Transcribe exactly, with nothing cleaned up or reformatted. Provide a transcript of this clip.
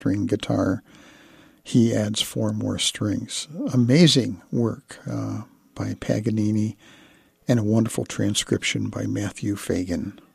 string guitar, he adds four more strings. Amazing work uh, by Paganini, and a wonderful transcription by Matthew Fagan.